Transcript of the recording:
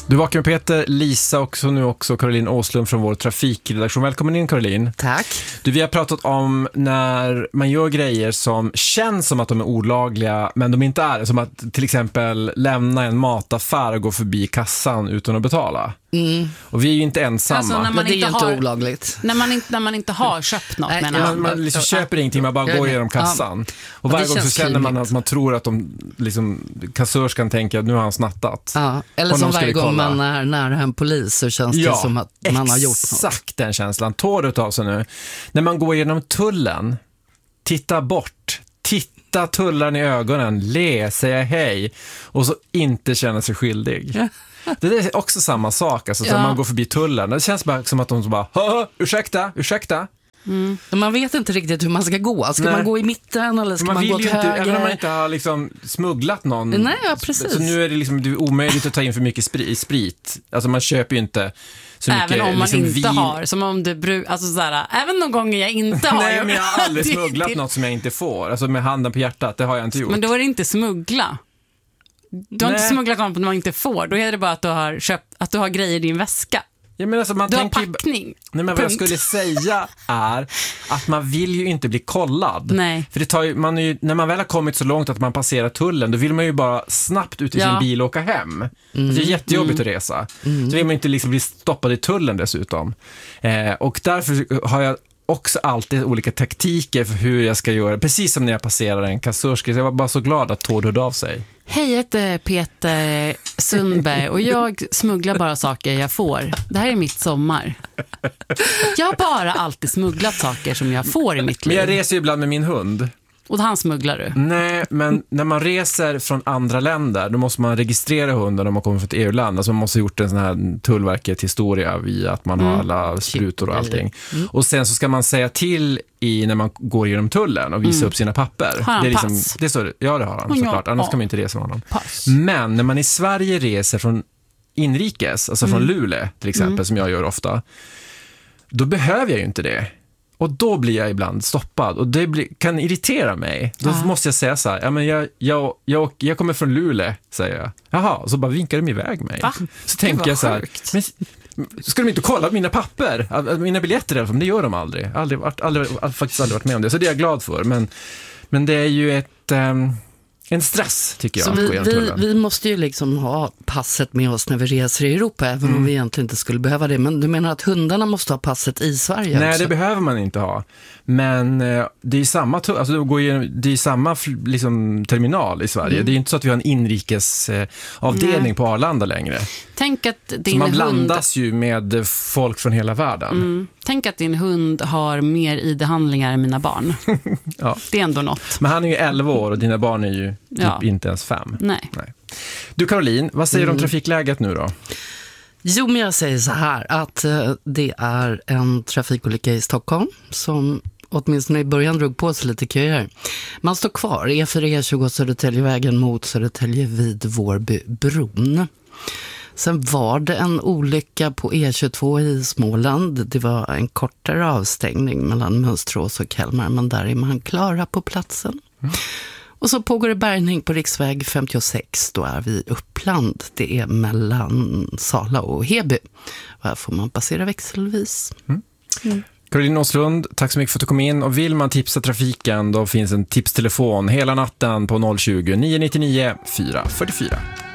Du vaknar med Peter, Lisa och så nu också Caroline Åslund från vår trafikredaktion. Välkommen in, Caroline. Tack. Du, vi har pratat om när man gör grejer som känns som att de är olagliga men de inte är. Som att till exempel lämna en mataffär och gå förbi kassan utan att betala. Och vi är ju inte ensamma. Alltså, men det är ju inte olagligt. När man inte har köpt något. Man liksom köper ingenting, man bara går igenom kassan. Och varje gång så känner man att man tror att kassörskan tänker att nu har han snattat. Ja, eller som varje gång man är nära en polis så känns det som att man har gjort något. Exakt den känslan. Tåret av sig nu. När man går igenom tullen, titta bort, titta tullaren i ögonen, le, säga hej och så inte känna sig skyldig. Det är också samma sak, alltså, när man går förbi tullen. Det känns bara som att de så bara, ursäkta. Man vet inte riktigt hur man ska gå. Ska man gå i mitten eller ska man gå till höger? Även om man inte har liksom smugglat någon. Nej, ja, precis. Så nu är det är omöjligt att ta in för mycket sprit. Alltså man köper ju inte så mycket. Även om man liksom inte har. Som om du alltså såhär, även de gånger jag inte har. Nej, men jag har aldrig smugglat något som jag inte får. Alltså med handen på hjärtat, det har jag inte gjort. Men då är det inte smuggla. Du har inte smugglat något man inte får. Då är det bara att du har köpt, att du har grejer i din väska. Ja, men alltså man du tänker, har packning. Nej, men vad jag skulle säga är att man vill ju inte bli kollad. Nej. För det tar ju, när man väl har kommit så långt att man passerar tullen, då vill man ju bara snabbt ut i sin bil och åka hem. Det är jättejobbigt att resa. Så vill man inte liksom bli stoppad i tullen dessutom. Och därför har jag också alltid olika taktiker för hur jag ska göra. Precis som när jag passerar en kassörska. Så jag var bara så glad att Tord hörde av sig. Hej, jag heter Peter Sundberg och jag smugglar bara saker jag får. Det här är mitt sommar. Jag har bara alltid smugglat saker som jag får i mitt liv. Men jag reser ju ibland med min hund. Och han smugglar du? Nej, men när man reser från andra länder då måste man registrera hunden om man kommer från ett EU-land. Alltså man måste ha gjort en sån här Tullverket-historia via att man har alla sprutor och allting. Och sen så ska man säga till när man går genom tullen och visa upp sina papper. Har han det är liksom, pass? Det är så, ja, det har han såklart. Annars kan man inte resa med honom. Pass. Men när man i Sverige reser från inrikes, alltså från Luleå till exempel, som jag gör ofta, då behöver jag ju inte det. Och då blir jag ibland stoppad och det kan irritera mig. Då måste jag säga så här, ja, men jag kommer från Luleå, säger jag. Jaha, och så bara vinkar de iväg mig. Va? Så tänker jag så här, men ska de inte kolla mina papper? Mina biljetter, men det gör de aldrig. Faktiskt aldrig varit med om det, så det är jag glad för. Men det är ju en stress, tycker jag. Så vi måste ju liksom ha passet med oss när vi reser i Europa, även om vi egentligen inte skulle behöva det. Men du menar att hundarna måste ha passet i Sverige? Nej, också? det behöver man inte ha. Men det är samma, det är samma liksom, terminal i Sverige. Det är inte så att vi har en inrikesavdelning på Arlanda längre. Tänk att din så man hund blandas ju med folk från hela världen. Tänk att din hund har mer ID-handlingar än mina barn. Ja. Det är ändå något. Men han är ju 11 år och dina barn är ju typ inte ens 5. Nej. Du, Caroline, vad säger du om trafikläget nu då? Jo, men jag säger så här att det är en trafikolycka i Stockholm som åtminstone i början drog på sig lite köer. Man står kvar, E4-E20 Södertäljevägen mot Södertälje vid Vårbybron. Sen var det en olycka på E22 i Småland. Det var en kortare avstängning mellan Mönsterås och Kalmar, men där är man klara på platsen. Och så pågår det bärgning på riksväg 56. Då är vi i Uppland. Det är mellan Sala och Heby. Och här får man passera växelvis. Caroline Åslund, tack så mycket för att du kom in. Och vill man tipsa trafiken, då finns en tipstelefon hela natten på 020 999 444.